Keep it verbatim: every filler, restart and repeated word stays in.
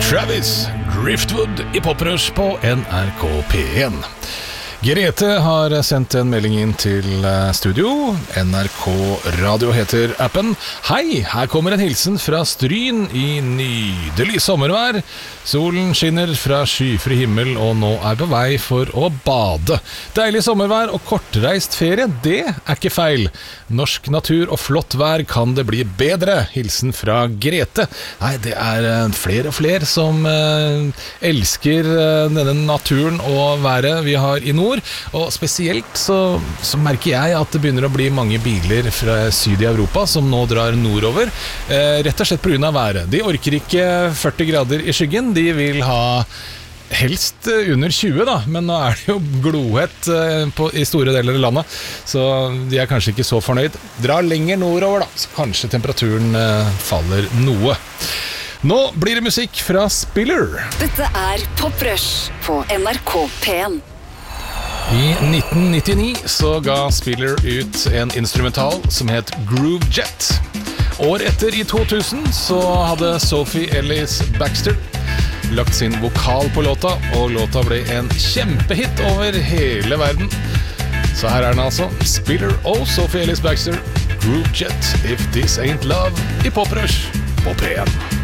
Travis, Driftwood I Poprush på N R K P en. Grete har sendt en melding inn til studio. N R K Radio heter appen. Hei, her kommer en hilsen fra Stryn I nydelig sommervær. Solen skinner fra skyfri himmel, og nå er på vei for å bade. Deilig sommervær og kortreist ferie, det er ikke feil. Norsk natur og flott vær, kan det bli bedre? Hilsen fra Grete. Nei, det er flere og flere som eh, elsker denne naturen og været vi har I nord. Og spesielt så, så merker jeg at det begynner å bli mange biler fra syd I Europa som nå drar nordover, eh, rett og slett på grunn av været. De orker ikke førti grader I skyggen, de vil ha helst under tjue da, men nå er det jo glohett eh, på, I store deler av landet, så de er kanskje ikke så fornøyd. Dra lenger nordover da, så kanskje temperaturen eh, faller noe. Nå blir det musikk fra Spiller. Dette er Poprush på N R K P en. I nitten nittini så ga Spiller ut en instrumental som het Groove Jet. År etter I to tusen så hadde Sophie Ellis-Bextor lagt sin vokal på låta, og låta ble en kjempehit over hele verden. Så her er den altså, Spiller og Sophie Ellis-Bextor, Groove Jet, If This Ain't Love, I Poprush på P en.